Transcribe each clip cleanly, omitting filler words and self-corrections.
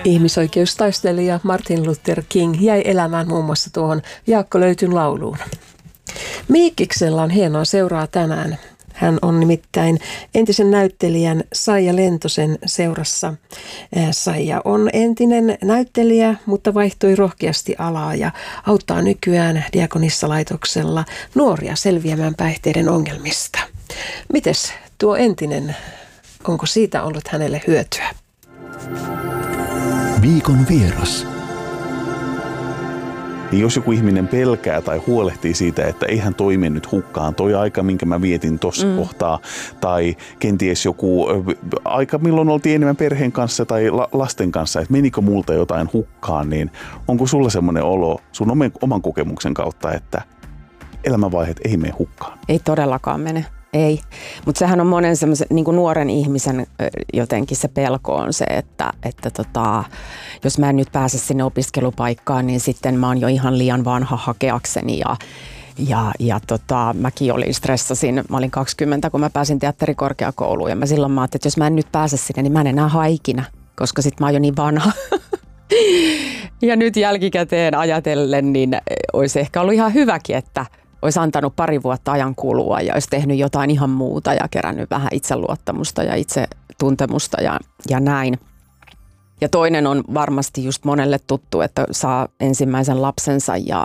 Ihmisoikeustaistelija Martin Luther King jäi elämään muun muassa tuohon Jaakko Löytyn lauluun. Miikkiksellä on hienoa seuraa tänään. Hän on nimittäin entisen näyttelijän Saija Lentosen seurassa. Saija on entinen näyttelijä, mutta vaihtoi rohkeasti alaa ja auttaa nykyään Diakonissalaitoksella nuoria selviämään päihteiden ongelmista. Mites tuo entinen, onko siitä ollut hänelle hyötyä? Viikon vieras. Jos joku ihminen pelkää tai huolehtii siitä, että ei hän toimi nyt hukkaan, toi aika, minkä mä vietin tuossa kohtaa, tai kenties joku aika, milloin oltiin enemmän perheen kanssa tai lasten kanssa, että menikö multa jotain hukkaan, niin onko sulla semmoinen olo sun oman kokemuksen kautta, että elämänvaiheet ei mene hukkaan? Ei todellakaan mene. Ei, mutta sehän on monen semmoisen niin kuin nuoren ihmisen jotenkin se pelko on se, että jos mä en nyt pääse sinne opiskelupaikkaan, niin sitten mä oon jo ihan liian vanha hakeakseni ja mäkin stressasin, mä olin 20, kun mä pääsin teatterikorkeakouluun ja mä silloin ajattelin, että jos mä en nyt pääse sinne, niin mä en enää hae ikinä, koska sit mä oon jo niin vanha. Ja nyt jälkikäteen ajatellen, niin olisi ehkä ollut ihan hyväkin, että olisi antanut pari vuotta ajan kulua ja olisi tehnyt jotain ihan muuta ja kerännyt vähän itseluottamusta ja itsetuntemusta ja näin. Ja toinen on varmasti just monelle tuttu, että saa ensimmäisen lapsensa ja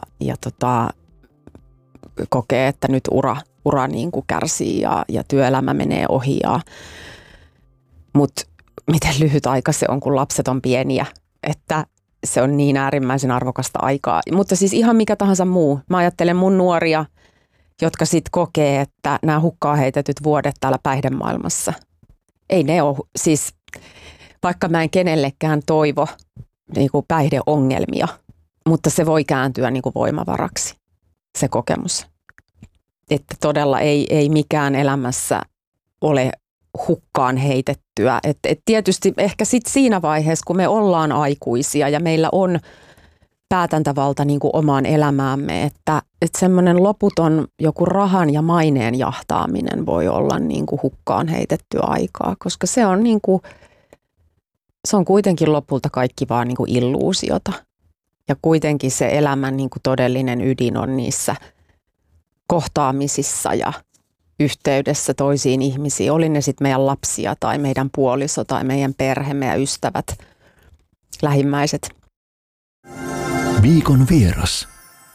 kokee, että nyt ura niin kuin kärsii ja työelämä menee ohi. Mutta miten lyhyt aika se on, kun lapset on pieniä, että se on niin äärimmäisen arvokasta aikaa. Mutta siis ihan mikä tahansa muu. Mä ajattelen mun nuoria, jotka sitten kokee, että nämä hukkaan heitetyt vuodet täällä päihdemaailmassa. Ei ne ole, siis vaikka mä en kenellekään toivo niin kuin päihdeongelmia, mutta se voi kääntyä niin kuin voimavaraksi, se kokemus. Että todella ei mikään elämässä ole hukkaan heitettyä. Et tietysti ehkä sitten siinä vaiheessa, kun me ollaan aikuisia ja meillä on päätäntävalta niin kuin omaan elämäämme, että semmoinen loputon joku rahan ja maineen jahtaaminen voi olla niin kuin hukkaan heitettyä aikaa, koska se on kuitenkin lopulta kaikki vaan niin kuin illuusiota. Ja kuitenkin se elämän niin kuin todellinen ydin on niissä kohtaamisissa ja yhteydessä toisiin ihmisiin, oli ne sitten meidän lapsia tai meidän puoliso tai meidän perhe, meidän ystävät, lähimmäiset. Viikon vieras.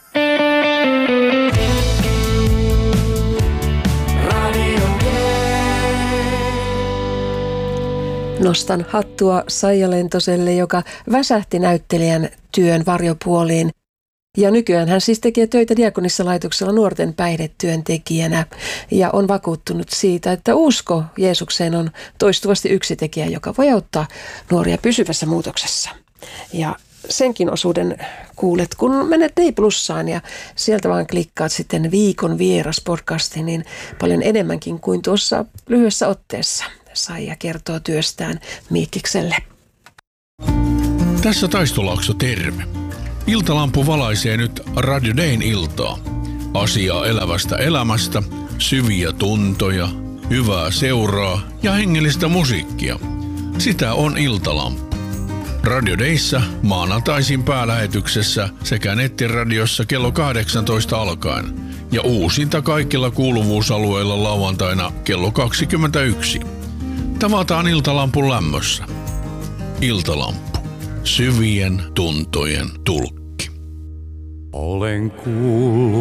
Nostan hattua Saija Lentoselle, joka väsähti näyttelijän työn varjopuoliin. Ja nykyään hän siis tekee töitä Diakonissalaitoksella nuorten päihdetyöntekijänä ja on vakuuttunut siitä, että usko Jeesukseen on toistuvasti yksi tekijä, joka voi auttaa nuoria pysyvässä muutoksessa. Ja senkin osuuden kuulet, kun menet D+:aan ja sieltä vaan klikkaat sitten Viikon vieras -podcastiin, niin paljon enemmänkin kuin tuossa lyhyessä otteessa. Saija kertoo työstään Miikkikselle. Tässä Taistolaakso, terve. Iltalampu valaisee nyt Radio Dayn iltaa. Asiaa elävästä elämästä, syviä tuntoja, hyvää seuraa ja hengellistä musiikkia. Sitä on Iltalampu. Radio Dayssä maanantaisin päälähetyksessä sekä nettiradiossa kello 18 alkaen ja uusinta kaikilla kuuluvuusalueilla lauantaina kello 21. Tavataan Iltalampun lämmössä. Iltalampu. Syvien tuntojen tulkki. Olen kuullut